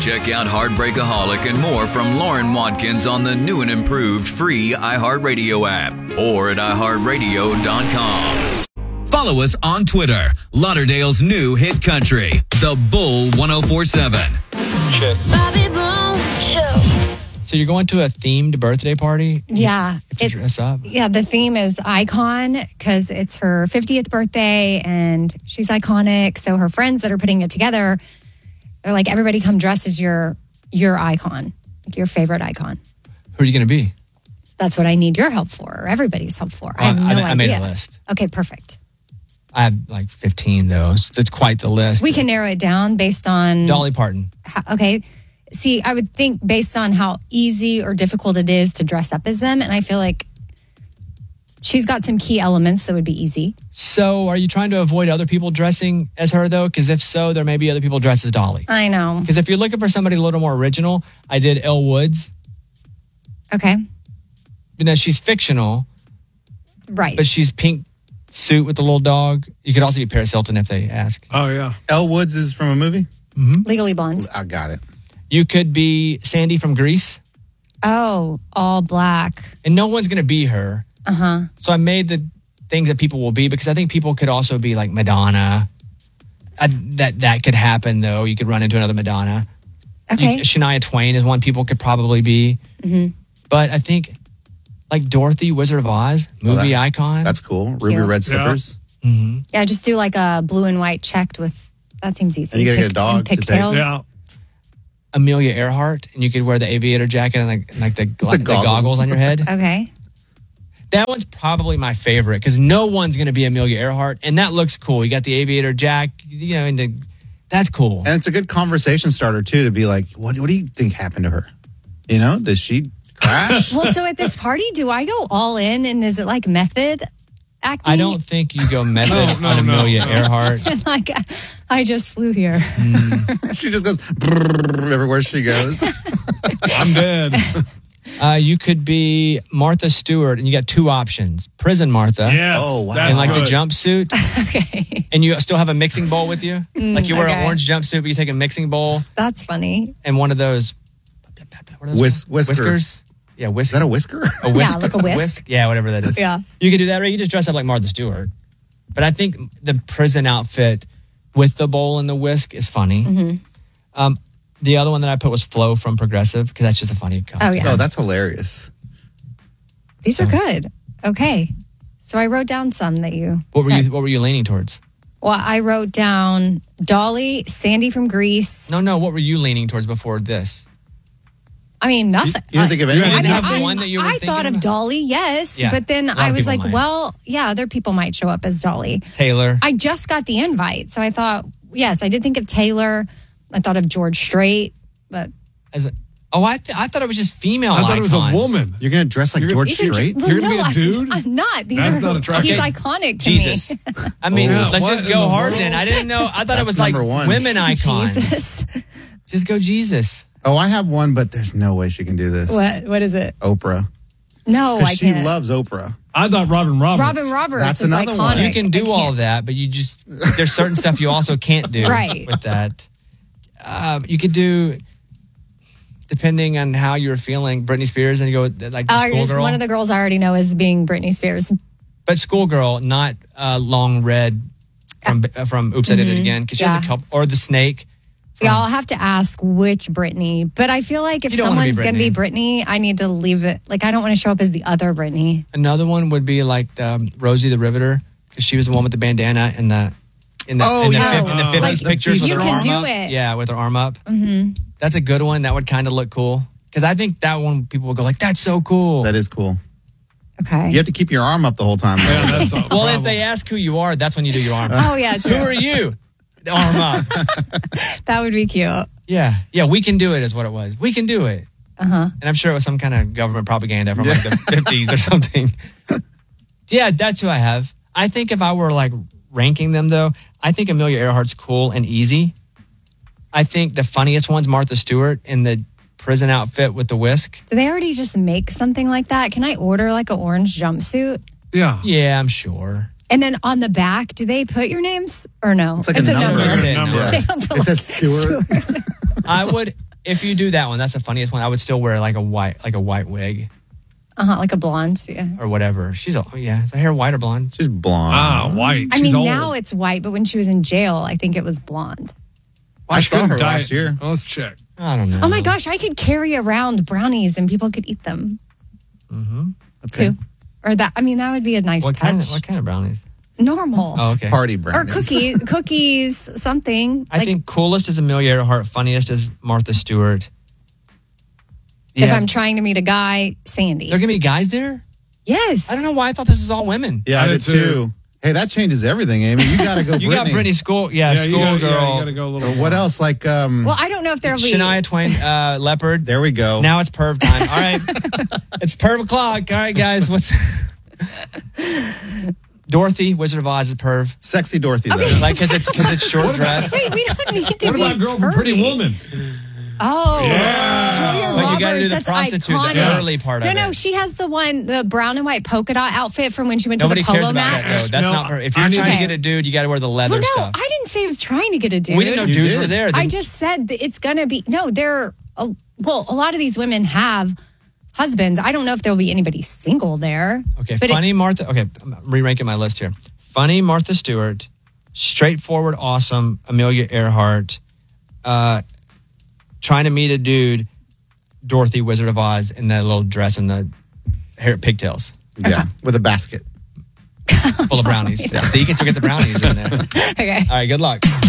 Check out Heartbreakaholic and more from Lauren Watkins on the new and improved free iHeartRadio app or at iHeartRadio.com. Follow us on Twitter, Lauderdale's new hit country, The Bull 1047. Bobby Bones Show. So you're going to a themed birthday party? Yeah. If you dress up? Yeah, the theme is Icon because it's her 50th birthday and she's iconic. So her friends that are putting it together, they're like, everybody come dress as your icon, like your favorite icon. Who are you going to be? That's what I need your help for, or everybody's help for. I have no idea. I made a list. Okay, perfect. I have like 15, though. It's quite the list. We can narrow it down based on... Dolly Parton. Okay. See, I would think based on how easy or difficult it is to dress up as them, and I feel like she's got some key elements that would be easy. So are you trying to avoid other people dressing as her, though? Because if so, there may be other people dressed as Dolly. I know. Because if you're looking for somebody a little more original, I did Elle Woods. Okay. You know, she's fictional. Right. But she's pink suit with the little dog. You could also be Paris Hilton if they ask. Oh, yeah. Elle Woods is from a movie? Mm-hmm. Legally Blonde. I got it. You could be Sandy from Grease. Oh, all black. And no one's going to be her. Uh-huh. So I made the things that people will be because I think people could also be like Madonna. That could happen, though. You could run into another Madonna. Okay. Shania Twain is one people could probably be. Mm-hmm. But I think like Dorothy, Wizard of Oz, movie icon. That's cool. Ruby Red Slippers. Yeah. Mm-hmm. Yeah, just do like a blue and white checked with, that seems easy. And you got to get a dog to take. Pigtails. Yeah. Amelia Earhart, and you could wear the aviator jacket and like the goggles on your head. Okay. That one's probably my favorite because no one's going to be Amelia Earhart, and that looks cool. You got the aviator jacket, and that's cool. And it's a good conversation starter too to be like, what do you think happened to her? You know, does she crash? Well, so at this party, do I go all in, and is it like method acting? I don't think you go method on Amelia Earhart. And like, I just flew here. She just goes brrr, everywhere she goes. I'm dead. You could be Martha Stewart, and you got two options: Prison Martha, Yes. Oh, wow. and like good. the jumpsuit, Okay. and you still have a mixing bowl with you. Like you wear okay. an orange jumpsuit, but you take a mixing bowl That's funny. and one of those what are those called? Whisker. Whiskers. Yeah, Is whisker. that a whisker? A whisk? Yeah, like a whisk. Yeah, whatever that is. Yeah. You could do that, or you could just dress up like Martha Stewart. But I think the prison outfit with the bowl and the whisk is funny. Mm-hmm. The other one that I put was Flo from Progressive because that's just a funny costume. Oh, yeah. Oh, that's hilarious. These are good. Okay. So I wrote down some that you What said. were you leaning towards? Well, I wrote down Dolly, Sandy from Grease. No. What were you leaning towards before this? I mean, nothing. You didn't think of anyone? didn't I mean, have the one that you were I thought thinking of about? Dolly, yes. Yeah, But then a lot I of was people like, might. well, yeah, other people might show up as Dolly. Taylor. I just got the invite. So I thought, yes, I did think of Taylor. I thought of George Strait. But I thought it was just female I thought it was a icons. woman. You're going to dress like George Strait? You're gonna be a dude? I'm not. That's not attractive. He's iconic to Jesus. me. I mean, Yeah, let's what just in go the hard world? then. I didn't know. I thought it was like number one. women icons. Jesus. Just go Jesus. Oh, I have one, but there's no way she can do this. What is it? Oprah. No, I Because she can't. loves Oprah. I thought Robin Roberts. Robin Roberts That's is another iconic. one. You can do all that, but you just there's certain stuff you also can't do Right. with that. You could do, depending on how you're feeling, Britney Spears, and you go with, like the schoolgirl. One of the girls I already know is being Britney Spears. But schoolgirl, not long red from Oops, I Did It Again, because she has a couple, or the snake. Yeah, I'll have to ask which Britney. But I feel like if You don't wanna be someone's going to be Britney, I need to leave it. Like, I don't want to show up as the other Britney. Another one would be like Rosie the Riveter, because she was the one with the bandana in the in the 50s Like, pictures. with you her can arm do up. it. Yeah, with her arm up. Mm-hmm. That's a good one. That would kind of look cool. Because I think that one, people would go like, that's so cool. That is cool. Okay. You have to keep your arm up the whole time. Yeah, that's a Well, problem. if they ask who you are, that's when you do your arm up. Oh, yeah. Who True. are you? Arm up. That would be cute. Yeah, we can do it is what it was. We can do it. Uh-huh. And I'm sure it was some kind of government propaganda from like the 50s or something. Yeah, that's who I have. I think if I were like ranking them though, I think Amelia Earhart's cool and easy. I think the funniest one's Martha Stewart in the prison outfit with the whisk. Do they already just make something like that? Can I order like an orange jumpsuit? Yeah. Yeah, I'm sure. And then on the back, do they put your names or no? It's like a number. Number. They Yeah. don't put It says Stewart. I would, if you do that one, that's the funniest one. I would still wear like a white wig Like a blonde. Yeah. or whatever. Is her hair white or blonde? She's blonde. Ah, white. I She's mean, old. now it's white, but when she was in jail, I think it was blonde. I saw her Couldn't dye last it. year. Oh, let's check. I don't know. Oh my gosh, I could carry around brownies and people could eat them Okay. too. Or that, I mean, that would be a nice What touch. kind of brownies? Normal. Oh, okay. Party Or brownies. cookies, something. I think coolest is Amelia Earhart. Funniest is Martha Stewart. If I'm trying to meet a guy, Sandy. there are gonna be guys there. Yes. I don't know why I thought this is all women. Yeah, I did too. Hey, that changes everything, Amy. You got to go. You got Britney school, you gotta, schoolgirl. you gotta go a little. What else? Like, Well, I don't know if there'll be. Shania Twain, Leopard. there we go. Now it's perv time. All right, it's perv o'clock. All right, guys, what's Dorothy, Wizard of Oz is perv. Sexy Dorothy, though. Like because it's short dress. Wait, we don't need to What be about Girl from Pretty pervy. Woman? Oh, Julia But you gotta Roberts. do the That's prostitute, the iconic. early part of No, it. she has the brown and white polka dot outfit from when she went Nobody to the cares polo about match. that though. That's No, not perv. If you're I mean- trying to get a dude, you got to wear the leather Well, no, stuff. I didn't say I was trying to get a dude. We didn't know You dudes did. were there. I just said that it's going to be. No, a lot of these women have husbands. I don't know if there'll be anybody single there. Okay, but funny Martha. Okay, I'm re-ranking my list here. Funny Martha Stewart, straightforward, awesome Amelia Earhart, trying to meet a dude, Dorothy, Wizard of Oz, in that little dress and the hair pigtails, Yeah, with a basket. full of brownies. So you can still get the brownies in there. Okay. All right, good luck.